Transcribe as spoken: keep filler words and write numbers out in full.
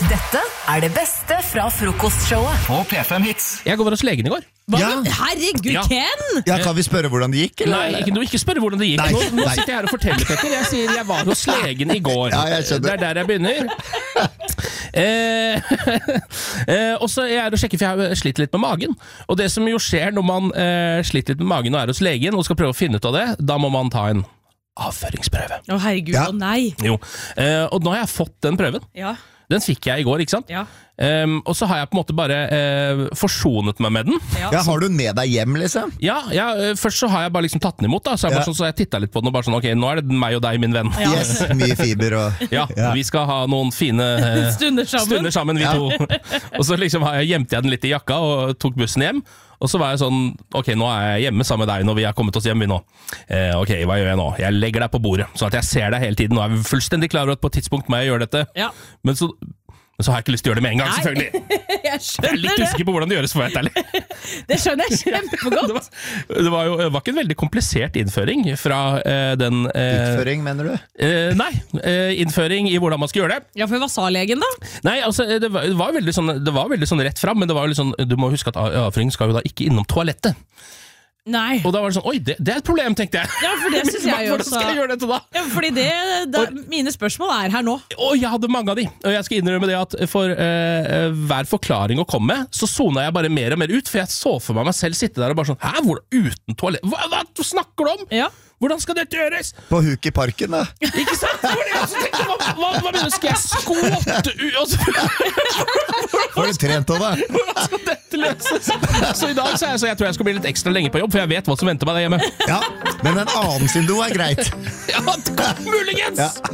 Dette er det beste fra frokostshowet på P fem Hits. Jeg går hos legen i går. Ja. Herregud, Ja. Ken! Ja, kan vi spørre hvordan det gikk? Eller? Nei, ikke, du ikke spørre hvordan det gikk. Nei, Nå, nå nei. sitter jeg her og forteller, Petter. Jeg sier jeg var hos legen i går. Ja, jeg skjønner. Det er der jeg begynner. eh, eh, og så er jeg her og sjekker, for jeg sliter litt med magen. Og det som jo skjer når man eh, sliter litt med magen og er hos legen og skal prøve å finne ut av det, da må man ta en avføringsprøve. Å herregud, Ja. å nei. Jo, eh, og nå har jeg fått den prøven. Ja, Den fikk jeg i går, ikke sant? ja, Um, og så har jeg på en måte bare eh, forsonet meg med den. ja. Ja, har du den med deg hjem, liksom? Ja, ja, eh, først så har jeg bare liksom tatt den imot, da. Så jeg, bare Ja. sånn, så jeg tittet litt på den og bare sånn, ok, nå er det meg og deg, min venn. Ja. Yes, mye fiber og... Ja, Ja. vi skal ha noen fine eh, Stunder sammen. stunder sammen, vi Ja. to. Og så liksom har jeg, gjemte jeg den litt i jakka og tok bussen hjem. Og så var jeg sånn, ok, nå er jeg hjemme sammen med deg når vi har kommet oss hjem vi nå. Eh, ok, hva gjør jeg nå? Jeg legger deg på bordet, sånn at jeg ser deg hele tiden. Nå er jeg fullstendig klar over at på et tidspunkt må jeg gjøre dette. Ja. Men så, men så har jeg ikke lyst til å gjøre det med en gang, Nei. selvfølgelig. Jeg Jeg er skjønner litt det. usikker på hvordan det gjøres, for å være helt ærlig. Det skjønner jeg Det kjempegodt. var, det var jo det var ikke en veldig komplisert innføring fra eh, den eh, Utføring, mener du? eh, Nei, eh, innføring i hvordan man skal gjøre det. Ja, for hva sa legen da? Nei, altså, det var, det var veldig sånn, det var veldig sånn rett fram, men det var jo litt sånn, du må huske at avføring skal jo da ikke innom toalettet. Nei. Og da var det sånn, oi, det, det er et problem, tenkte jeg. Ja, for det synes jeg jo Hvordan skal jeg også. gjøre dette da? Ja, fordi det, da, mine spørsmål er her nå. Og jeg hadde mange av de, og jeg skal innrømme det at for eh, hver forklaring å komme med, så zonet jeg bare mer og mer ut, for jeg så for meg meg selv sitte der og bare sånn, hæ, hvor, uten toalett? Hva, hva du snakker du om? Ja. Hvordan skal dette gjøres? På huk i parken, da? Ikke sant? Det var det jeg også tenkte, hva, hva, hva mener du, skal jeg skåte ut? Altså, Har du trent på det? hvordan skal dette løses? Så i dag så, er jeg, så jeg tror jeg skal bli litt ekstra lenge på jobb, for jeg vet hva som venter meg der hjemme. Ja, men en annen syndrom er greit. Ja, muligens! Ja.